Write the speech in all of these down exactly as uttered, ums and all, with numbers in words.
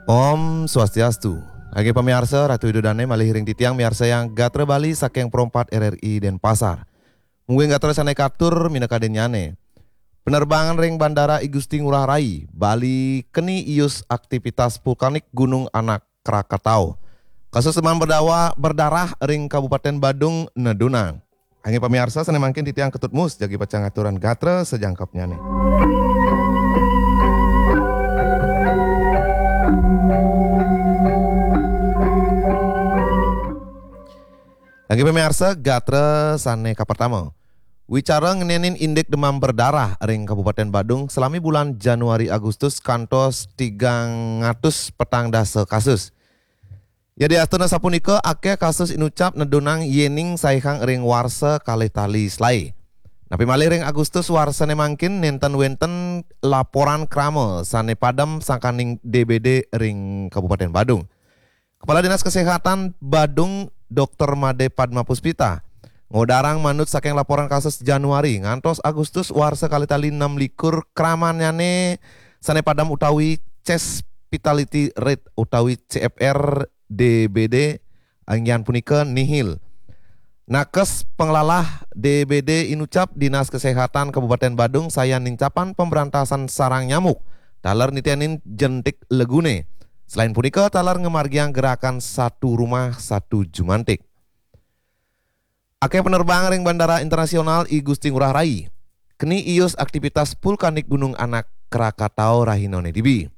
Om Swastiastu. Agi pamiarsa Ratu Idodane malih hiring titiang miarsa yang gatre Bali saking perompat R R I Denpasar. Mungkin gatre sanai katur minakaden nyane. Penerbangan ring Bandara I Gusti Ngurah Rai, Bali keni ius aktivitas vulkanik Gunung Anak Krakatau. Kasus demam berdawa berdarah ring Kabupaten Badung Nedunang. Agi pamiarsa sanai mangkin titiang ketut mus jagi pacang aturan gatre sejangkap nyane. Lagi pemirsa gatre sane ka pertama. Wicara ngenenin indeks demam berdarah ring Kabupaten Badung selami bulan Januari Agustus kantos tiga ratus petang dasa kasus. Ya di astana sapunika akeh kasus inucap nedunang yening saihang ring warsa kalih tali selai. Napi malih ring Agustus warsane mangkin nenten wenten laporan krama sane padam sangkaning D B D ring Kabupaten Badung. Kepala Dinas Kesehatan Badung Dokter Made Padma Puspita ngodarang manut saking laporan kasus Januari ngantos Agustus warsa kali tali enam likur kramanyane sane padam utawi chest fatality rate utawi C F R D B D anggian punika nihil. Nakes penglalah D B D inucap Dinas Kesehatan Kabupaten Badung saya nincapan pemberantasan sarang nyamuk taler nitianin jentik legune. Selain punika talar ngemargiang gerakan satu rumah satu jumantik. Akeh penerbangan ring Bandara Internasional I Gusti Ngurah Rai keni ius aktivitas vulkanik Gunung Anak Krakatau Rahinone Dibi.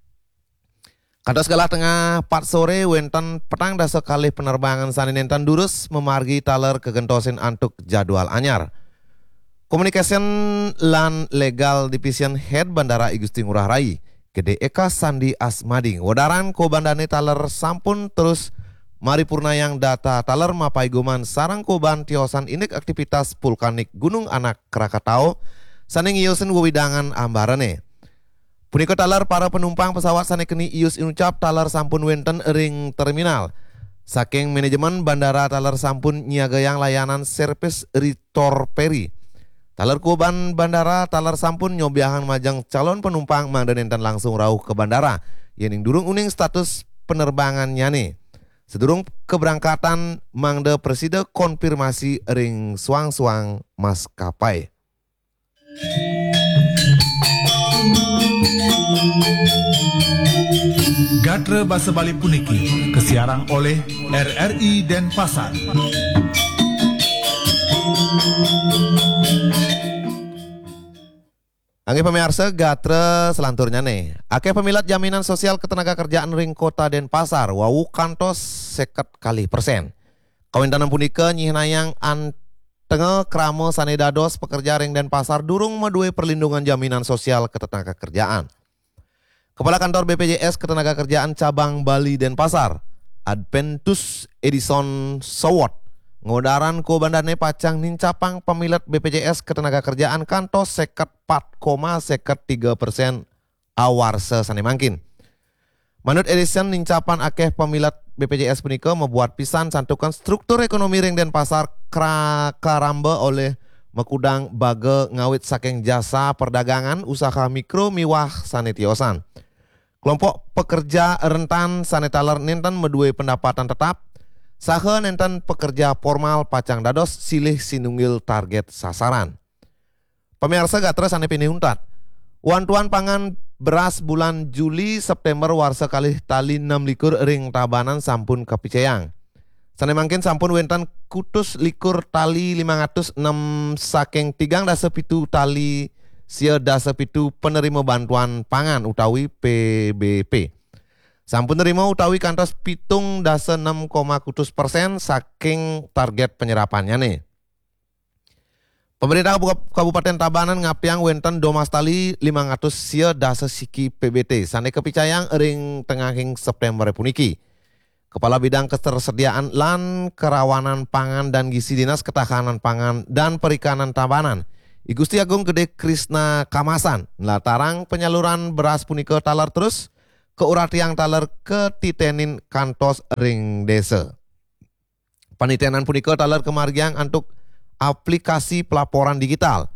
Kados galah tengah empat sore wenten petang dasa kalih penerbangan sane nenten durus memargi taler kegentosin antuk jadwal anyar. Communication lan Legal Division Head Bandara I Gusti Ngurah Rai Gede Eka Sandi Asmading wadaran ko bandane taler sampun terus maripurna yang data taler mapai guman sarang koban tiosan indeks aktivitas vulkanik Gunung Anak Krakatau saning iusin wewidangan ambarane. Punika taler para penumpang pesawat sane keni ius inucap taler sampun wenten ring terminal. Saking manajemen bandara taler sampun nyiagayang layanan servis retorperi. Taler kuban bandara taler sampun nyobiahan majang calon penumpang mangda nenten langsung rauh ke bandara. Yening durung uning status penerbangan nyane. Sedurung keberangkatan mangda preside konfirmasi ring suang-suang maskapai. Gatre Basa Bali puniki kesiarang oleh R R I Denpasar. Angge pemirsa gatre selanturnya nih. Akeh pemilat jaminan sosial ketenaga kerjaan ring kota Denpasar wawu kantos seket kali persen. Kawintanan punika nyihnayang antenge kramo sane dados pekerja ring Denpasar durung medue perlindungan jaminan sosial ketenaga kerjaan. Kepala Kantor B P J S Ketenaga Kerjaan Cabang Bali Denpasar, Adventus Edison Sowot, ngodaran ko bandane pacang nincapang pemilat B P J S Ketenaga Kerjaan kantos seket empat koma seket tiga persen awarse sane mangkin. Manut Edison nincapan akeh pemilat B P J S punika membuat pisan santukan struktur ekonomi ring Denpasar karamba oleh mekudang bage ngawit saking jasa perdagangan usaha mikro miwah sane tiosan. Kelompok pekerja rentan sane taler nenten medue pendapatan tetap. Saha nenten pekerja formal pacang dados silih sinunggil target sasaran. Pemirsa gatre sane pinihuntat. Wantuan pangan beras bulan Juli September warsa kalih tali enam likur ring tabanan sampun kapiceyang. Sane mangkin sampun wenten kutus likur tali lima ratus enam saking tigang dasa pitu tali sia dasa pitu penerima bantuan pangan utawi P B P. Sampun nerima utawi kantos pitung dasa enam koma kutus persen saking target penyerapannya nih. Pemerintah Kabupaten Tabanan ngapiang wenten domas tali lima ratus sia dasa siki P B T sane kepicayang ring tengahing September puniki. Kepala Bidang Ketersediaan Lan Kerawanan Pangan dan Gizi Dinas Ketahanan Pangan dan Perikanan Tabanan I Gusti Agung Gede Krisna Kamasan latarang penyaluran beras punika taler terus ke urat tiang taler ke titenin kantos ring desa. Panitenan punika taler kemargiang antuk aplikasi pelaporan digital.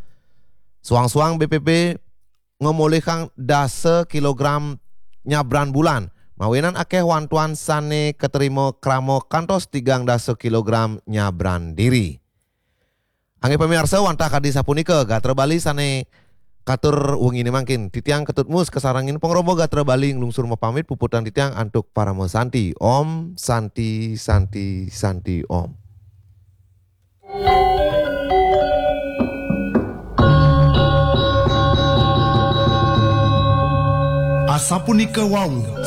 Suang-suang B P B ngomolehang dasa kilogram nyabran bulan Mawinan akeh wantuan sane keterima kramo kantos tigang dasa kilogram nyabran diri. Angge pemirsa wantah kadi sapunika gatra Bali sane katur wengi ini mangkin. Titiang ketutmus kesarangin pengrobo gatra Bali nglungsur mapamit puputan titiang antuk para santi. Om Santi Santi Santi Om. Asapunika wau